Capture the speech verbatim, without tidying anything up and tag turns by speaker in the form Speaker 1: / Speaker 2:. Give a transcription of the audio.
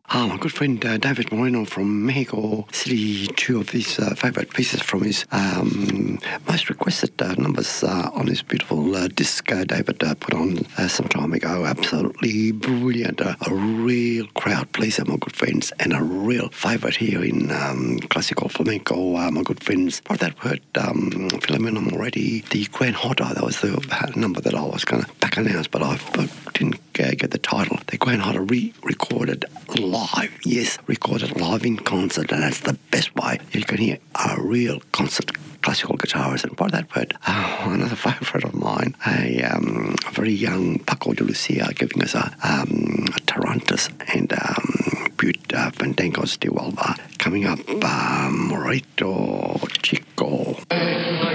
Speaker 1: Ah, my good friend uh, David Moreno from Mexico City, two of his uh, favourite pieces from his um, most requested uh, numbers uh, on his beautiful uh, disc uh, David uh, put on uh, some time ago. Absolutely brilliant. Uh, a real crowd pleaser, my good friends, and a real favourite here in um, classical flamenco, uh, my good friends. For that word, um, Filomena Moretti, the Grand Hotter, that was the number that I was going to back announce, but I didn't uh, get the title. The Grand Hotter re-recorded live, yes, recorded live in concert, and that's the best way you can hear a real concert classical guitarist. And for that word, uh, another favourite of mine, a, um, a very young Paco de Lucia giving us a, um, a Tarantus and um, Butte uh, Fandangos de Huelva. Coming up, um, Morito Chico.